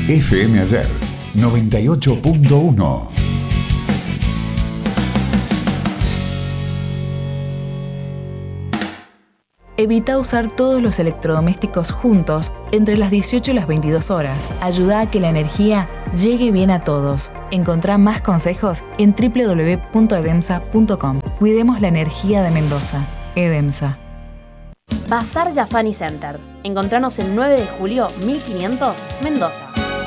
FM Ayer 98.1. Evita usar todos los electrodomésticos juntos entre las 18 y las 22 horas. Ayuda a que la energía llegue bien a todos. Encontrá más consejos en www.edemsa.com. Cuidemos la energía de Mendoza. Edemsa. Bazar Yafani Center. Encontranos el 9 de julio 1500, Mendoza.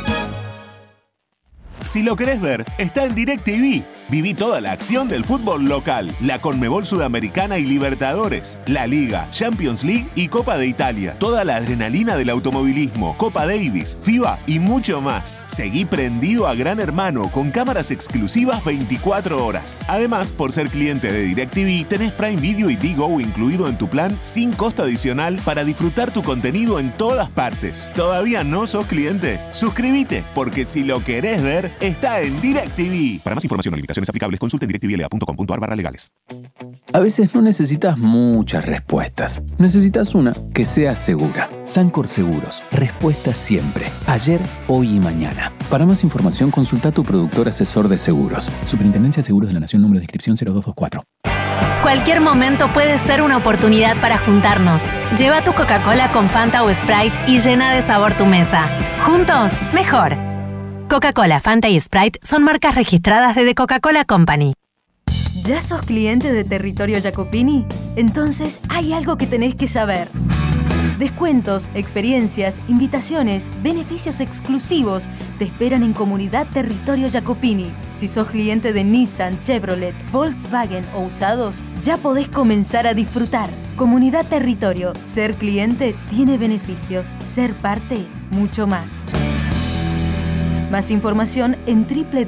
Si lo querés ver, está en DirecTV. Viví toda la acción del fútbol local, la Conmebol Sudamericana y Libertadores, la Liga, Champions League y Copa de Italia. Toda la adrenalina del automovilismo, Copa Davis, FIBA y mucho más. Seguí prendido a Gran Hermano con cámaras exclusivas 24 horas. Además, por ser cliente de DirecTV, tenés Prime Video y Digo incluido en tu plan sin costo adicional para disfrutar tu contenido en todas partes. ¿Todavía no sos cliente? Suscríbete, porque si lo querés ver, está en DirecTV. Para más información o limitaciones aplicables, consulte directvla.com.ar/legales. A veces no necesitas muchas respuestas. Necesitas una que sea segura. Sancor Seguros. Respuesta siempre. Ayer, hoy y mañana. Para más información, consulta a tu productor asesor de seguros. Superintendencia de Seguros de la Nación, número de inscripción 0224. Cualquier momento puede ser una oportunidad para juntarnos. Lleva tu Coca-Cola con Fanta o Sprite y llena de sabor tu mesa. Juntos, mejor. Coca-Cola, Fanta y Sprite son marcas registradas de The Coca-Cola Company. ¿Ya sos cliente de Territorio Jacopini? Entonces hay algo que tenés que saber. Descuentos, experiencias, invitaciones, beneficios exclusivos te esperan en Comunidad Territorio Jacopini. Si sos cliente de Nissan, Chevrolet, Volkswagen o usados, ya podés comenzar a disfrutar. Comunidad Territorio. Ser cliente tiene beneficios. Ser parte, mucho más. Más información en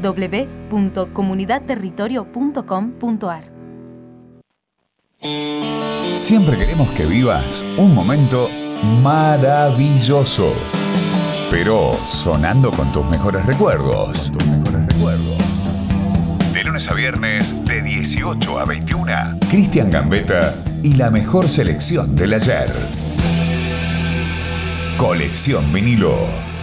www.comunidadterritorio.com.ar. Siempre queremos que vivas un momento maravilloso, pero sonando con tus mejores recuerdos. De lunes a viernes, de 18 a 21, Cristian Gambetta y la mejor selección del ayer. Colección Vinilo.